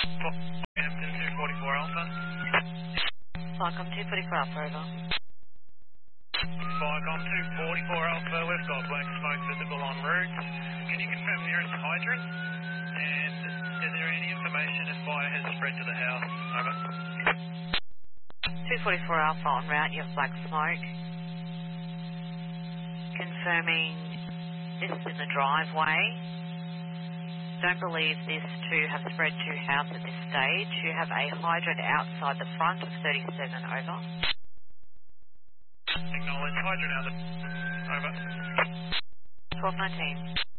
Hampton 244 Alpha. Welcome 244 Alpha, over. Viacom 244 Alpha, we've got black smoke visible en route. Can you confirm the nearest hydrant? And is there any information if fire has spread to the house? Over. 244 Alpha en route, you have black smoke. Confirming this is in the driveway. Don't believe this to have spread to house at this stage. You have a hydrant outside the front of 37, over. Acknowledge hydrant out. Over. 1219.